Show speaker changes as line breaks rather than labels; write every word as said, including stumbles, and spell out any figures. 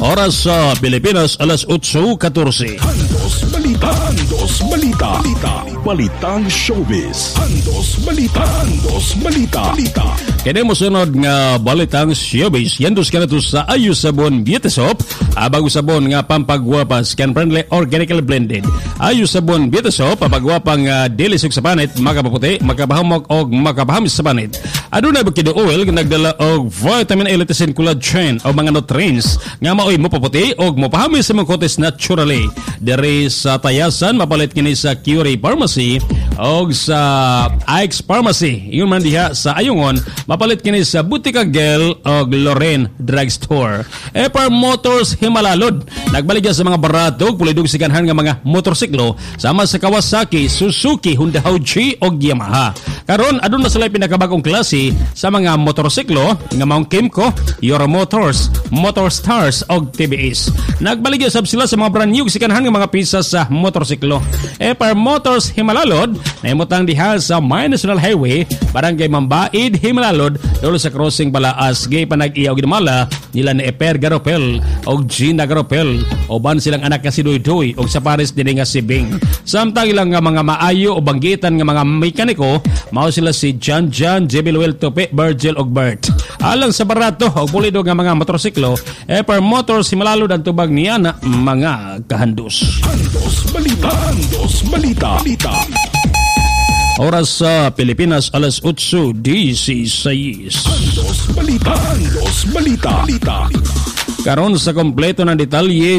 Oras sa Pilipinas, alas otso fourteen.
Andos Balita, Andos Balita, Balita, Balitang Showbiz. Andos Balita, Andos Balita, Balita.
Kaya mo sunod nga Balitang Showbiz. Yandos ka na to sa Ayos Sabon Beauty Soap. Abang sabon nga pampagwapa, skin friendly, organically blended. Ayos Sabon Beauty Soap, pagwapang uh, dilisog sa panit, makapaputi, makabahamok o makabahamis sa panit. Aduna ba kido oil nagdala og vitamin A, lecithin, collagen o mga nutrients nga maoy mo paputi og mopahamis sa mga kotes naturally. Dere sa Tayasan mapalit kini sa Curie Pharmacy og sa Ike's Pharmacy. Yun man diha sa Ayungon mapalit kini sa Butika Gel og Loren Drugstore. Epar Motors Himalalod nagbaligya sa mga barato pulidog sikanhan nga mga motorsiklo sama sa Kawasaki, Suzuki, Honda Hauji og Yamaha. Karon aduna sila pinakabagong klase sa mga motorsiklo nga maong Kimco, Euro Motors, Motor Stars og T B S. Nagbaligya sab sila sa mga brand new sikanhan nga mga pisa sa motorsiklo. Epar Motors Himalalod naimutang diha sa May National Highway, Barangay Mambaid, Himalalod, dulo sa crossing Balaas, gay panag-iyaw ginamala nila ni Eper Garopel og Gina Garopel uban silang anak nga si Duydoy og sa pares dinhi nga si Bing. Samtang ilang nga mga maayo o banggitan nga mga mekaniko mao sila si John John, J B Luel Tope, Virgil og Bert. Alang sa barato og pulido nga mga motorsiklo, Epar Motors Himalalod ang tubag niya na mga kahandos.
Andos Balita, Andos Balita, Balita.
Oras sa Pilipinas, alas otso dieciséis.
Andos Balita, Andos Balita, Balita.
Karon sa kompleto ng detalye